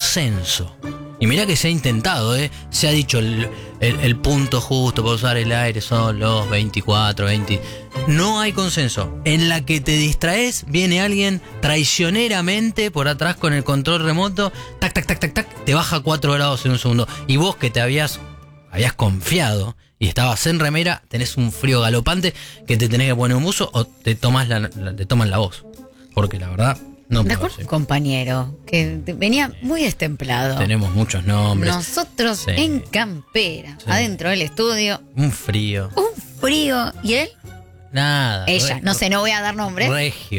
consenso. Y mirá que se ha intentado, se ha dicho el punto justo para usar el aire son los 24, 20. No hay consenso. En la que te distraes, viene alguien traicioneramente por atrás con el control remoto, tac, tac, tac, tac, tac, te baja 4 grados en un segundo. Y vos que te habías confiado y estabas en remera, tenés un frío galopante que te tenés que poner un buzo o te toman la voz. Porque la verdad... No de acuerdo, compañero, que venía muy destemplado. Tenemos muchos nombres. Nosotros en campera, adentro del estudio. Un frío. ¿Y él? Nada. Ella, no sé, no voy a dar nombre.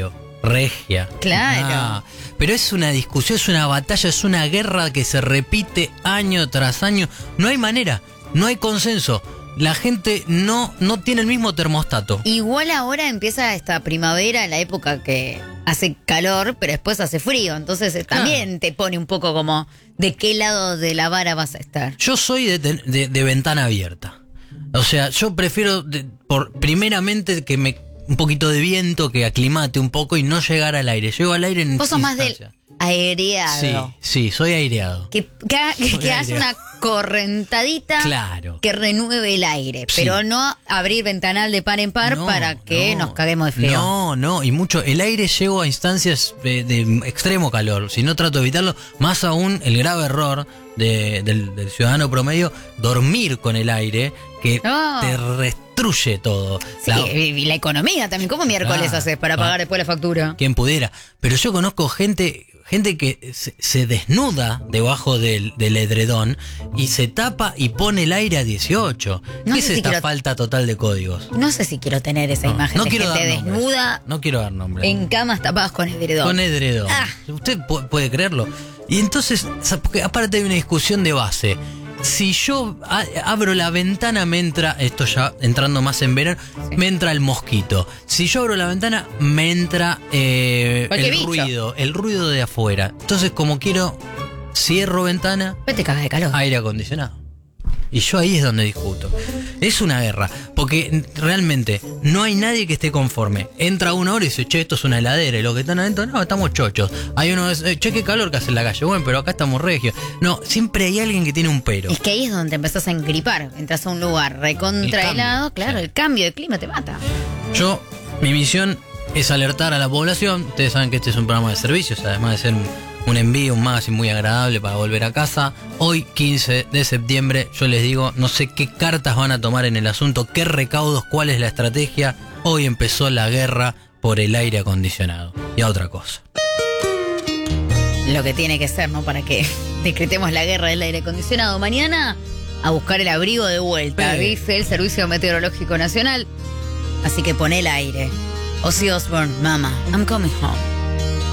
Regia. Claro. Pero es una discusión, es una batalla, es una guerra que se repite año tras año. No hay manera, no hay consenso. La gente no tiene el mismo termostato. Igual ahora empieza esta primavera, la época que hace calor, pero después hace frío. Entonces también te pone un poco como de qué lado de la vara vas a estar. Yo soy de ventana abierta. O sea, yo prefiero primeramente que un poquito de viento, que aclimate un poco y no llegar al aire. Llego al aire en vos sos más del aireado. Sí, soy aireado. Que haya una correntadita, claro, que renueve el aire, pero no abrir ventanal de par en par para que nos caguemos de frío. No, y mucho. El aire llegó a instancias de extremo calor. Si no trato de evitarlo, más aún el grave error del ciudadano promedio, dormir con el aire, que te destruye todo. Sí, y la economía también. ¿Cómo miércoles haces para pagar después la factura? Quien pudiera. Pero yo conozco gente que se desnuda debajo del edredón y se tapa y pone el aire a 18. ¿Qué es esta falta total de códigos? No sé si quiero tener esa imagen de gente desnuda. No quiero dar nombres. En camas tapadas con edredón. Con edredón. Usted puede creerlo. Y entonces, porque aparte hay una discusión de base. Si yo abro la ventana, me entra, esto ya entrando más en verano, me entra el mosquito. Si yo abro la ventana, me entra el ruido de afuera. Entonces, como quiero, cierro ventana, te cagas de calor. Aire acondicionado. Y yo ahí es donde discuto. Es una guerra, porque realmente no hay nadie que esté conforme. Entra uno ahora y dice, che, esto es una heladera. Y los que están adentro, no, estamos chochos. Hay uno que dice, che, qué calor que hace en la calle. Bueno, pero acá estamos regios. No, siempre hay alguien que tiene un pero. Es que ahí es donde te empezás a engripar. Entras a un lugar recontra helado, claro, el cambio de clima te mata. Mi misión es alertar a la población. Ustedes saben que este es un programa de servicios, además de ser un envío, un magazine muy agradable para volver a casa. Hoy, 15 de septiembre, yo les digo, no sé qué cartas van a tomar en el asunto, qué recaudos, cuál es la estrategia. Hoy empezó la guerra por el aire acondicionado. Y a otra cosa. Lo que tiene que ser, ¿no? Para que decretemos la guerra del aire acondicionado. Mañana, a buscar el abrigo de vuelta, dice el Servicio Meteorológico Nacional. Así que pon el aire. Ozzy Osbourne, Mama, I'm coming home.